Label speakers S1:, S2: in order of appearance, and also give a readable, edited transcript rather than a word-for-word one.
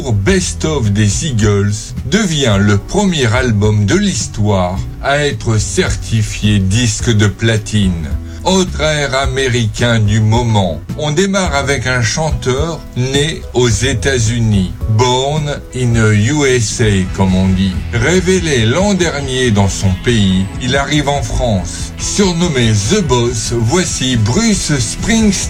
S1: Best of des Eagles devient le premier album de l'histoire à être certifié disque de platine. Autre air américain du moment. On démarre avec un chanteur né aux États-Unis. Born in USA, comme on dit. Révélé l'an dernier dans son pays, il arrive en France. Surnommé The Boss, voici Bruce Springsteen.